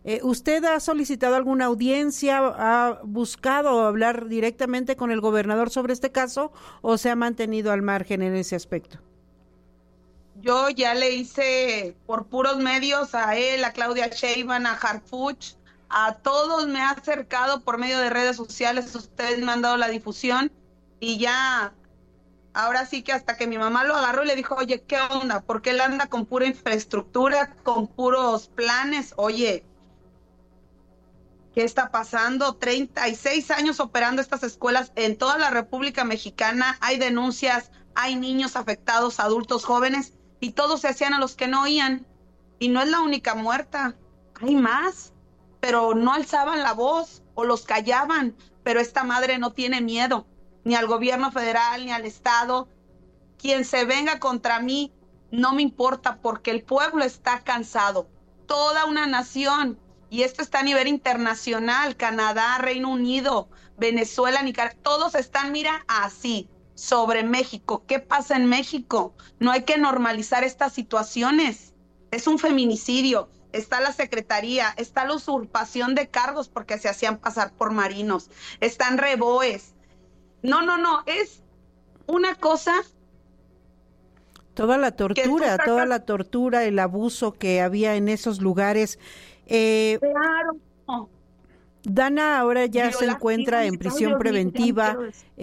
¿Usted ha solicitado alguna audiencia, ha buscado hablar directamente con el gobernador sobre este caso o se ha mantenido al margen en ese aspecto? Yo ya le hice por puros medios a él, a Claudia Sheinbaum, a Harfuch, a todos me ha acercado por medio de redes sociales, ustedes me han dado la difusión y ya, ahora sí que hasta que mi mamá lo agarró y le dijo, oye, ¿qué onda? Porque él anda con pura infraestructura, con puros planes, oye, ¿qué está pasando? 36 años operando estas escuelas en toda la República Mexicana, hay denuncias, hay niños afectados, adultos, jóvenes, y todos se hacían a los que no oían. Y no es la única muerta, hay más, pero no alzaban la voz o los callaban. Pero esta madre no tiene miedo, ni al gobierno federal, ni al Estado. Quien se venga contra mí, no me importa, porque el pueblo está cansado. Toda una nación, y esto está a nivel internacional, Canadá, Reino Unido, Venezuela, Nicaragua, todos están, mira, así, sobre México. ¿Qué pasa en México? No hay que normalizar estas situaciones. Es un feminicidio, está la secretaría, está la usurpación de cargos porque se hacían pasar por marinos, están reboes. No, es una cosa. Toda la tortura, el abuso que había en esos lugares. Claro. Dana ahora ya se encuentra en prisión preventiva,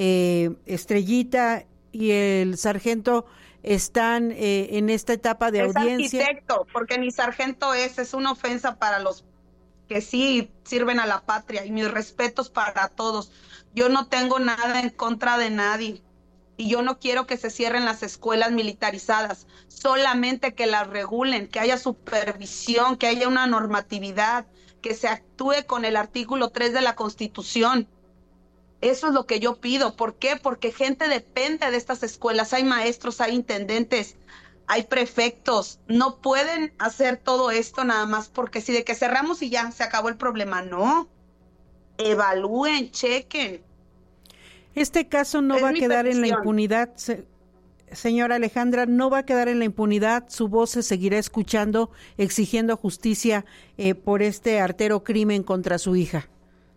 Estrellita y el sargento están en esta etapa de audiencia. Es arquitecto, porque ni sargento es una ofensa para los que sí sirven a la patria, y mis respetos para todos. Yo no tengo nada en contra de nadie, y yo no quiero que se cierren las escuelas militarizadas, solamente que las regulen, que haya supervisión, que haya una normatividad, que se actúe con el artículo 3 de la Constitución. Eso es lo que yo pido. ¿Por qué? Porque gente depende de estas escuelas. Hay maestros, hay intendentes, hay prefectos. No pueden hacer todo esto nada más porque sí, de que cerramos y ya se acabó el problema. No. Evalúen, chequen. Este caso no va a quedar en la impunidad, señora Alejandra, no va a quedar en la impunidad. Su voz se seguirá escuchando, exigiendo justicia por este artero crimen contra su hija.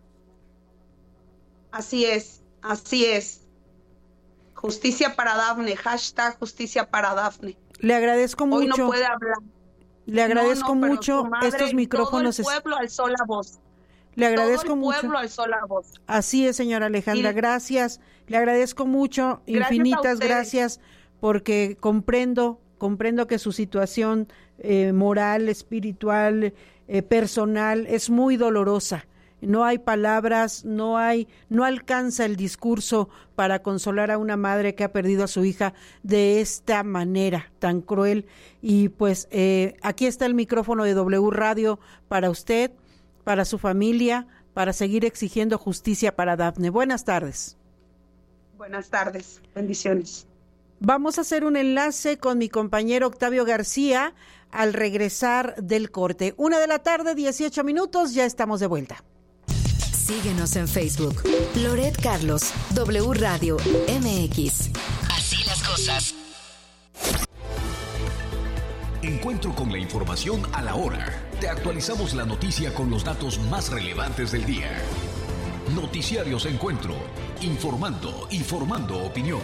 Así es. Justicia para Dafne, hashtag justicia para Dafne. Le agradezco mucho. Hoy no puede hablar. Le agradezco mucho madre, estos micrófonos. Todo el pueblo alzó la voz. Le agradezco mucho. Todo el pueblo alzó la voz. Así es, señora Alejandra, gracias. Le agradezco mucho, infinitas gracias, porque comprendo que su situación moral, espiritual, personal es muy dolorosa. No hay palabras, no alcanza el discurso para consolar a una madre que ha perdido a su hija de esta manera tan cruel. Y pues aquí está el micrófono de W Radio para usted, para su familia, para seguir exigiendo justicia para Dafne. Buenas tardes. Buenas tardes, bendiciones. Vamos a hacer un enlace con mi compañero Octavio García al regresar del corte. 1:18 p.m, ya estamos de vuelta. Síguenos en Facebook. Loret Carlos, W Radio MX. Así las cosas. Encuentro con la información a la hora. Te actualizamos la noticia con los datos más relevantes del día. Noticiarios Encuentro. Informando y formando opinión.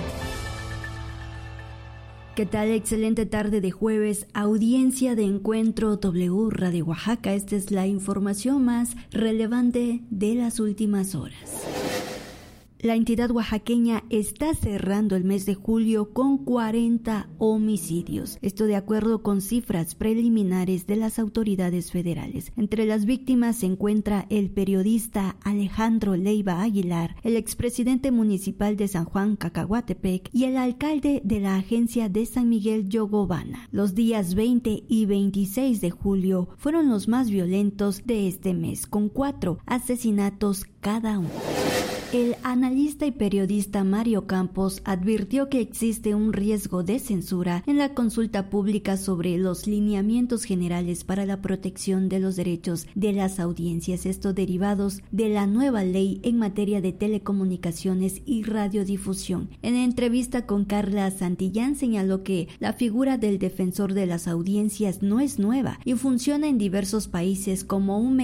¿Qué tal? Excelente tarde de jueves, audiencia de Encuentro W Radio Oaxaca. Esta es la información más relevante de las últimas horas. La entidad oaxaqueña está cerrando el mes de julio con 40 homicidios. Esto de acuerdo con cifras preliminares de las autoridades federales. Entre las víctimas se encuentra el periodista Alejandro Leiva Aguilar, el expresidente municipal de San Juan Cacahuatepec y el alcalde de la agencia de San Miguel Yogobana. Los días 20 y 26 de julio fueron los más violentos de este mes, con 4 asesinatos cada uno. El analista y periodista Mario Campos advirtió que existe un riesgo de censura en la consulta pública sobre los lineamientos generales para la protección de los derechos de las audiencias, esto derivados de la nueva ley en materia de telecomunicaciones y radiodifusión. En entrevista con Carla Santillán señaló que la figura del defensor de las audiencias no es nueva y funciona en diversos países como un